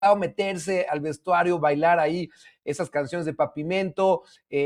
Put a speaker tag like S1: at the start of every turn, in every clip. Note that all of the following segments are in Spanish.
S1: meterse al vestuario, bailar ahí esas canciones de Pavimento.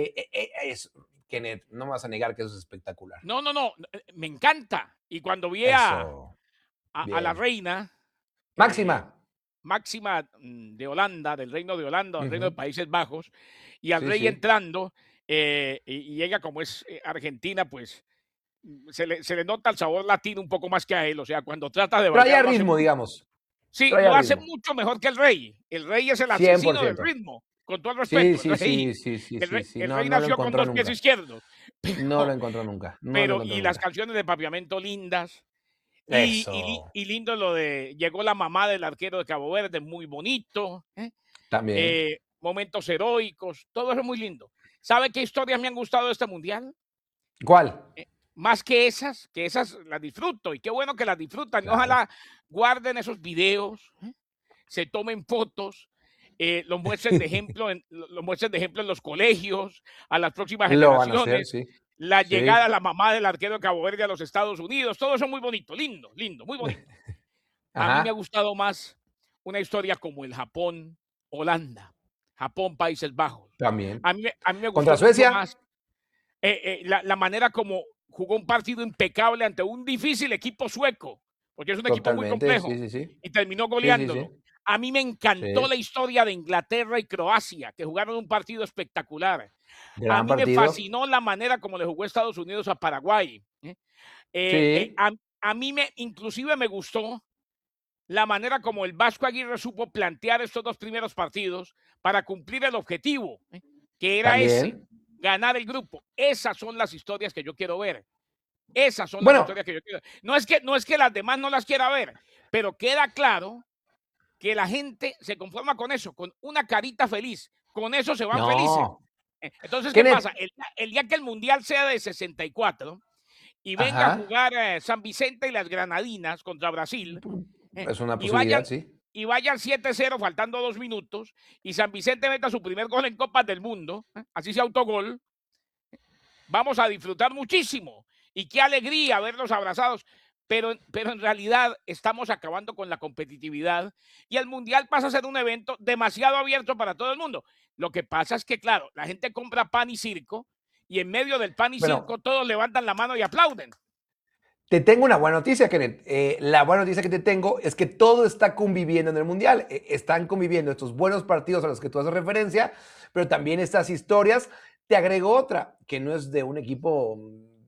S1: Kenneth, no me vas a negar que eso es espectacular.
S2: No, me encanta. Y cuando vi
S1: Eso,
S2: a la
S1: bien.
S2: reina,
S1: Máxima.
S2: Máxima de Holanda, del Reino de Holanda, del Reino de Países Bajos, y al
S1: Sí,
S2: rey
S1: sí.
S2: entrando, y ella como es argentina, pues se le nota el sabor latino un poco más que a él, o sea, cuando trata de bailar
S1: Traía
S2: lo hace
S1: ritmo,
S2: muy,
S1: digamos.
S2: sí,
S1: Traía
S2: lo hace
S1: ritmo.
S2: mucho mejor que el rey. El rey es el asesino del
S1: 100%.
S2: ritmo, con todo el
S1: Sí,
S2: respeto, el
S1: sí,
S2: rey.
S1: sí, sí, sí,
S2: El rey,
S1: sí, sí.
S2: el
S1: No,
S2: rey
S1: no lo
S2: nació con
S1: encontró
S2: 2 pies
S1: nunca.
S2: izquierdos,
S1: No lo
S2: pero,
S1: encontró nunca. No lo
S2: pero
S1: encontró
S2: y las
S1: nunca.
S2: canciones de Papiamento lindas.
S1: Eso.
S2: Y lindo lo de llegó la mamá del arquero de Cabo Verde, muy bonito,
S1: También.
S2: momentos heroicos, todo eso muy lindo. ¿Sabe qué historias me han gustado de este mundial?
S1: ¿Cuál?
S2: Más que esas las disfruto y qué bueno que las disfrutan. Y
S1: Claro.
S2: ojalá guarden esos videos, se tomen fotos, los muestren de ejemplo, los muestren de ejemplo en los colegios, a las próximas
S1: Lo van a hacer,
S2: generaciones.
S1: sí.
S2: La llegada
S1: Sí.
S2: de la mamá del arquero de Cabo Verde a los Estados Unidos, todo eso muy bonito, lindo, lindo, muy bonito. A mí me ha
S1: Ajá.
S2: gustado más una historia como el Japón-Holanda, Japón-Países Bajos.
S1: También.
S2: A mí me
S1: ¿Contra
S2: gustó mucho
S1: Suecia?
S2: más la manera como jugó un partido impecable ante un difícil equipo sueco, porque es un equipo muy
S1: Totalmente. Sí,
S2: complejo,
S1: sí, sí.
S2: y terminó
S1: Sí, sí, sí.
S2: goleándolo. A mí me encantó
S1: Sí.
S2: la historia de Inglaterra y Croacia, que jugaron un partido espectacular. A
S1: Gran
S2: mí me
S1: partido.
S2: fascinó la manera como le jugó Estados Unidos a Paraguay. Eh, eh,
S1: Sí.
S2: a, a mí inclusive me gustó la manera como el Vasco Aguirre supo plantear estos 2 primeros partidos para cumplir el objetivo, que era ese,
S1: También.
S2: ganar el grupo. Esas son las historias que yo quiero ver. Esas son las
S1: Bueno,
S2: historias que yo quiero ver. No es que las demás no las quiera ver, pero queda claro que la gente se conforma con eso, con una carita feliz. Con eso se van felices.
S1: no.
S2: Entonces, ¿qué
S1: Kenneth.
S2: pasa? El día que el Mundial sea de 64 y venga a
S1: Ajá.
S2: jugar San Vicente y las Granadinas contra Brasil,
S1: Es una
S2: y
S1: posibilidad,
S2: vayan
S1: sí.
S2: y vayan 7-0 faltando 2 minutos y San Vicente meta su primer gol en Copas del Mundo, así sea autogol, vamos a disfrutar muchísimo. Y qué alegría verlos abrazados. Pero en realidad estamos acabando con la competitividad y el Mundial pasa a ser un evento demasiado abierto para todo el mundo. Lo que pasa es que, claro, la gente compra pan y circo y en medio del pan y
S1: Bueno,
S2: circo todos levantan la mano y aplauden.
S1: te tengo una buena noticia, Kenneth. La buena noticia que te tengo es que todo está conviviendo en el Mundial. Están conviviendo estos buenos partidos a los que tú haces referencia, pero también estas historias. Te agrego otra, que no es de un equipo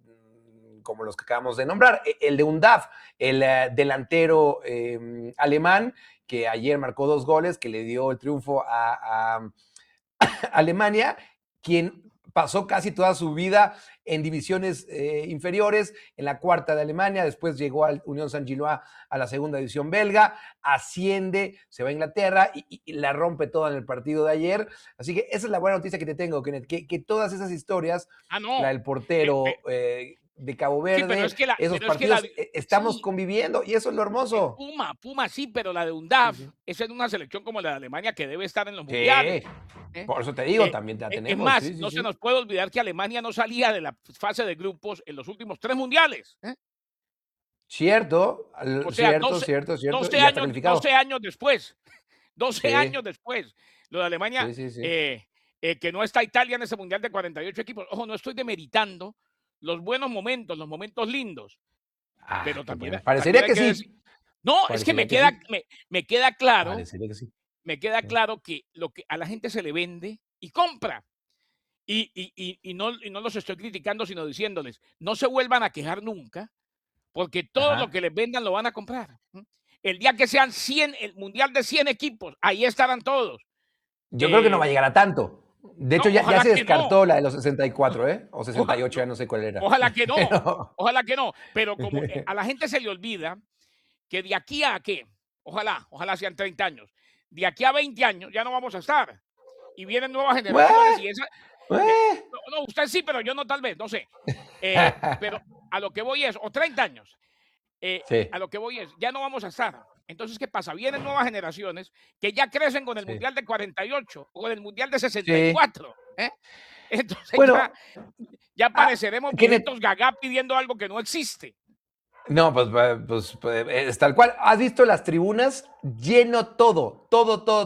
S1: como los que acabamos de nombrar, el de UNDAF, el delantero alemán, que ayer marcó 2 goles, que le dio el triunfo a Alemania, quien pasó casi toda su vida en divisiones inferiores, en la cuarta de Alemania, después llegó al Unión Saint-Gilloise a la segunda división belga, asciende, se va a Inglaterra y la rompe toda en el partido de ayer. Así que esa es la buena noticia que te tengo, Kenneth, que todas esas historias,
S2: Ah,
S1: la
S2: no.
S1: del portero de Cabo
S2: Sí, pero
S1: Verde,
S2: es que la,
S1: esos
S2: pero es que la,
S1: partidos, estamos
S2: sí,
S1: conviviendo y eso es lo hermoso.
S2: Puma sí, pero la de
S1: Sí,
S2: UNDAF,
S1: sí.
S2: esa es una selección como la de Alemania que debe estar en los
S1: Sí,
S2: mundiales. ¿eh?
S1: por eso te digo,
S2: Eh,
S1: también la
S2: es
S1: tenemos,
S2: más,
S1: sí, sí,
S2: no se
S1: sí.
S2: nos puede olvidar que Alemania no salía de la fase de grupos en los últimos 3 mundiales.
S1: Cierto,
S2: O sea,
S1: cierto, cierto, cierto,
S2: 12
S1: y ya está
S2: años, 12
S1: calificado.
S2: años después. 12
S1: Sí,
S2: años después. Lo de Alemania,
S1: sí, sí, sí.
S2: que no está Italia en ese mundial de 48 equipos. Ojo, no estoy demeritando los buenos momentos, los momentos lindos,
S1: Ah,
S2: pero
S1: qué
S2: también,
S1: bueno.
S2: también
S1: Parecería
S2: hay
S1: que
S2: que decir.
S1: sí,
S2: No, es que
S1: parecería que sí,
S2: me queda claro,
S1: parecería que sí.
S2: me queda
S1: Sí.
S2: claro que lo que a la gente se le vende y compra. Y no los estoy criticando, sino diciéndoles, no se vuelvan a quejar nunca, porque todo lo
S1: Ajá.
S2: que les vendan lo van a comprar. El día que sean 100, el mundial de 100 equipos, ahí estarán todos.
S1: Yo creo que no
S2: Eh,
S1: va a llegar a tanto. De
S2: no,
S1: hecho, ya
S2: ojalá
S1: se
S2: que no.
S1: descartó la de los 64, ¿eh? O
S2: No,
S1: 68, ya no sé cuál era.
S2: ojalá que no.
S1: Pero
S2: Ojalá que no. Pero como a la gente se le olvida que de aquí a qué, ojalá sean 30 años, de aquí a 20 años ya no vamos a estar. Y vienen nuevas generaciones
S1: ¡Bue!
S2: y esa.
S1: ¡Bue!
S2: No, usted sí, pero yo no, tal vez, no sé. Pero a lo que voy es, o 30 años,
S1: Sí,
S2: a lo que voy es, ya no vamos a estar. Entonces, ¿qué pasa? Vienen nuevas generaciones que ya crecen con el
S1: sí,
S2: Mundial de 48 o con el Mundial de
S1: sí.
S2: 64. Entonces
S1: Bueno,
S2: ya pareceremos
S1: Kenneth,
S2: viejitos gaga pidiendo algo que no existe.
S1: No, pues es tal cual. ¿Has visto las tribunas? Lleno todo, todo, todo.